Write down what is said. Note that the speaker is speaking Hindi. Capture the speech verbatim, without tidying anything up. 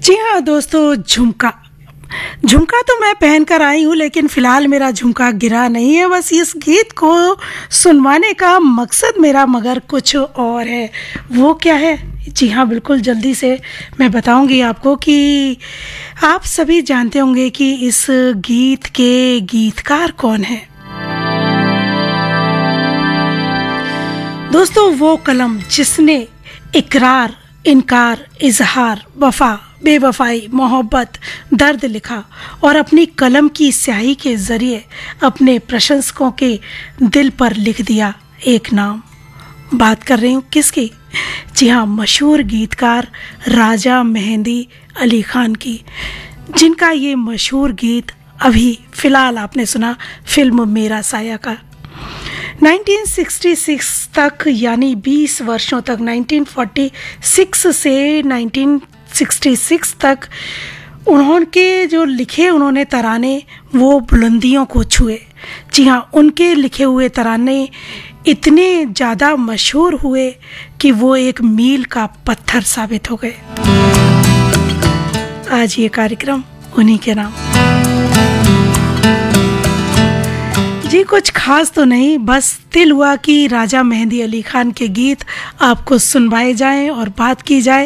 जी हाँ दोस्तों, झुमका झुमका तो मैं पहन कर आई हूँ, लेकिन फ़िलहाल मेरा झुमका गिरा नहीं है। बस इस गीत को सुनवाने का मकसद मेरा मगर कुछ और है। वो क्या है? जी हाँ, बिल्कुल जल्दी से मैं बताऊंगी आपको कि आप सभी जानते होंगे कि इस गीत के गीतकार कौन है। दोस्तों, वो कलम जिसने इकरार, इनकार, इजहार, वफा, बेवफाई, मोहब्बत, दर्द लिखा और अपनी कलम की स्याही के ज़रिए अपने प्रशंसकों के दिल पर लिख दिया एक नाम। बात कर रही हूँ किसकी? जी हाँ, मशहूर गीतकार राजा मेहंदी अली खान की, जिनका ये मशहूर गीत अभी फ़िलहाल आपने सुना फिल्म मेरा साया का। उन्नीस सौ छियासठ तक, यानी बीस वर्षों तक, उन्नीस सौ छियालीस से उन्नीस सौ छियासठ तक उन्होंने जो लिखे उन्होंने तराने वो बुलंदियों को छुए। जी हाँ, उनके लिखे हुए तराने इतने ज़्यादा मशहूर हुए कि वो एक मील का पत्थर साबित हो गए। आज ये कार्यक्रम उन्हीं के नाम। जी कुछ खास तो नहीं, बस दिल हुआ कि राजा मेहंदी अली खान के गीत आपको सुनवाए जाएं और बात की जाए